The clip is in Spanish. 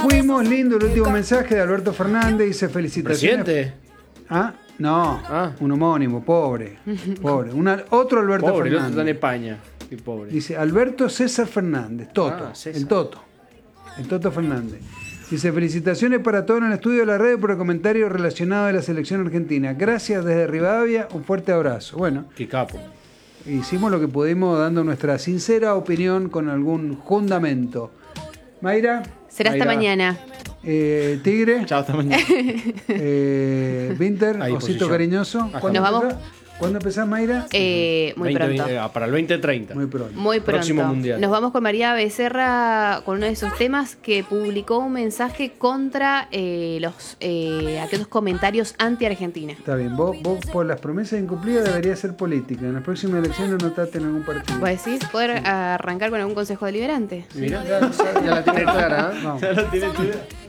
Fuimos, lindo el último mensaje de Alberto Fernández, dice felicitaciones. ¿Presidente? Ah, no, un homónimo, pobre. Otro Alberto Pobre, el otro Fernández. está en España. Qué pobre. Dice Alberto César Fernández, Toto, César. el Toto Fernández. Dice felicitaciones para todos en el estudio de la radio por el comentario relacionado de la selección argentina. Gracias desde Rivadavia, un fuerte abrazo. Bueno, Qué capo. hicimos lo que pudimos dando nuestra sincera opinión con algún fundamento. Mayra. Será hasta mañana. Tigre. Chao, hasta mañana. Winter, Ahí, osito posición. cariñoso. Ajá. ¿Cuándo Nos empezás? ¿Cuándo empezás, Mayra? Muy pronto. Para el 2030. Muy pronto. Muy pronto. Próximo mundial. Nos vamos con María Becerra con uno de esos temas que publicó un mensaje contra aquellos comentarios anti-Argentina. Está bien, vos por las promesas incumplidas deberías ser política. En las próximas elecciones no estate en algún partido. ¿Vos decís poder arrancar con algún consejo deliberante? Mira, ya la tiene clara. ¿eh? Vamos. Ya la tiene clara.